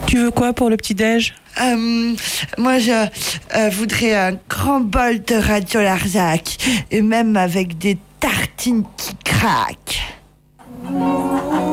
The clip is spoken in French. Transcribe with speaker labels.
Speaker 1: Tu veux quoi pour le petit-déj?
Speaker 2: Moi, je voudrais un grand bol de Radio Larzac, et même avec des tartines qui craquent.